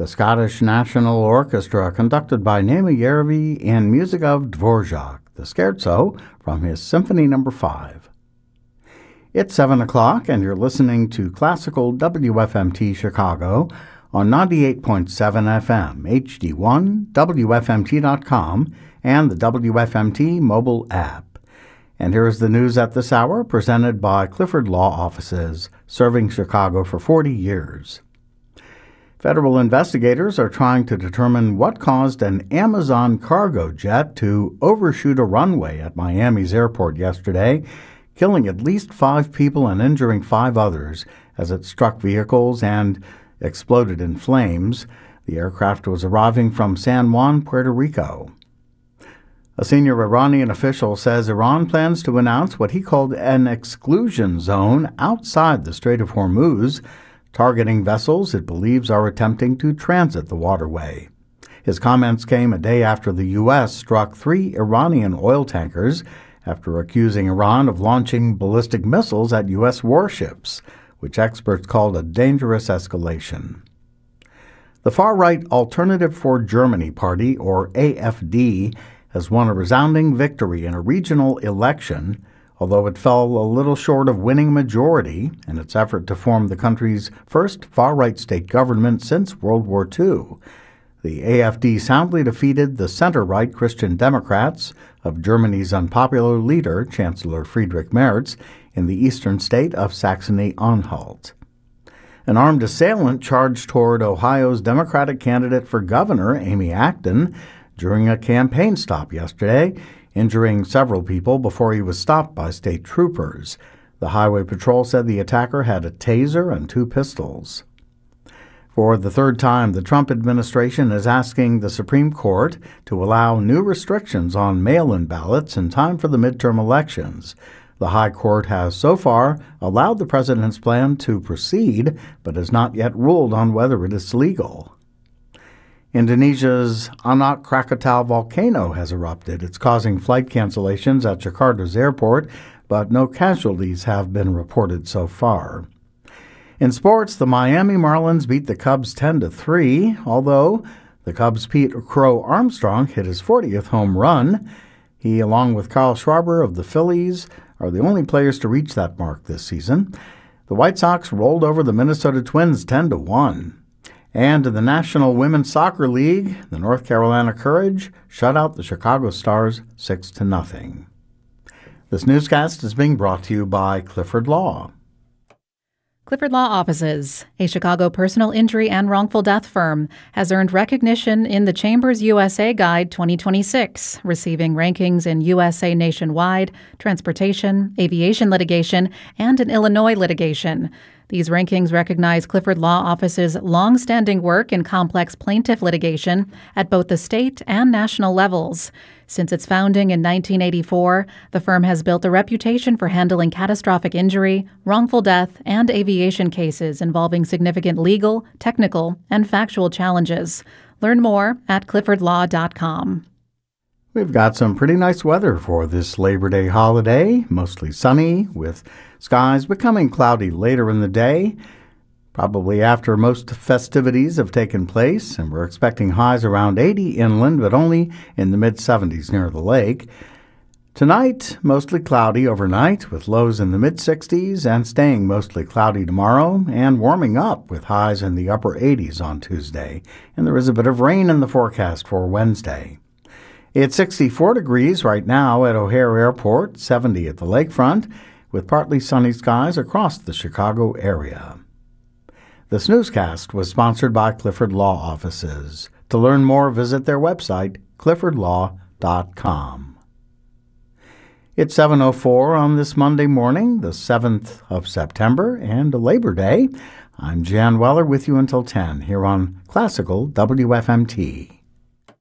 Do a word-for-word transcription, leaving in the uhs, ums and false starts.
the Scottish National Orchestra, conducted by Naima Järvi, and music of Dvorak, the Scherzo from his Symphony Number five. It's seven o'clock, and you're listening to Classical W F M T Chicago on ninety-eight point seven F M, H D one, W F M T dot com, and the W F M T mobile app. And here is the news at this hour, presented by Clifford Law Offices, serving Chicago for forty years. Federal investigators are trying to determine what caused an Amazon cargo jet to overshoot a runway at Miami's airport yesterday, killing at least five people and injuring five others as it struck vehicles and exploded in flames. The aircraft was arriving from San Juan, Puerto Rico. A senior Iranian official says Iran plans to announce what he called an exclusion zone outside the Strait of Hormuz, targeting vessels it believes are attempting to transit the waterway. His comments came a day after the U S struck three Iranian oil tankers after accusing Iran of launching ballistic missiles at U S warships, which experts called a dangerous escalation. The far-right Alternative for Germany Party, or A F D, has won a resounding victory in a regional election, although it fell a little short of winning a majority in its effort to form the country's first far-right state government since World War Two. The A F D soundly defeated the center-right Christian Democrats of Germany's unpopular leader, Chancellor Friedrich Merz, in the eastern state of Saxony-Anhalt. An armed assailant charged toward Ohio's Democratic candidate for governor, Amy Acton, during a campaign stop yesterday, injuring several people before he was stopped by state troopers. The Highway Patrol said the attacker had a taser and two pistols. For the third time, the Trump administration is asking the Supreme Court to allow new restrictions on mail-in ballots in time for the midterm elections. The High Court has so far allowed the president's plan to proceed, but has not yet ruled on whether it is legal. Indonesia's Anak Krakatau volcano has erupted. It's causing flight cancellations at Jakarta's airport, but no casualties have been reported so far. In sports, the Miami Marlins beat the Cubs ten to three, although the Cubs' Pete Crow Armstrong hit his fortieth home run. He, along with Carl Schwarber of the Phillies, are the only players to reach that mark this season. The White Sox rolled over the Minnesota Twins ten to one. And in the National Women's Soccer League, the North Carolina Courage shut out the Chicago Stars six to nothing. This newscast is being brought to you by Clifford Law. Clifford Law Offices, a Chicago personal injury and wrongful death firm, has earned recognition in the Chambers U S A Guide twenty twenty-six, receiving rankings in U S A nationwide, transportation, aviation litigation, and in Illinois litigation. These rankings recognize Clifford Law Office's long-standing work in complex plaintiff litigation at both the state and national levels. Since its founding in nineteen eighty-four, the firm has built a reputation for handling catastrophic injury, wrongful death, and aviation cases involving significant legal, technical, and factual challenges. Learn more at clifford law dot com. We've got some pretty nice weather for this Labor Day holiday, mostly sunny, with skies becoming cloudy later in the day, probably after most festivities have taken place, and we're expecting highs around eighty inland, but only in the mid-seventies near the lake. Tonight, mostly cloudy overnight, with lows in the mid-sixties, and staying mostly cloudy tomorrow, and warming up with highs in the upper eighties on Tuesday, and there is a bit of rain in the forecast for Wednesday. It's sixty-four degrees right now at O'Hare Airport, seventy at the lakefront, with partly sunny skies across the Chicago area. This newscast was sponsored by Clifford Law Offices. To learn more, visit their website, clifford law dot com. It's seven oh four on this Monday morning, the seventh of September, and Labor Day. I'm Jan Weller with you until ten here on Classical W F M T.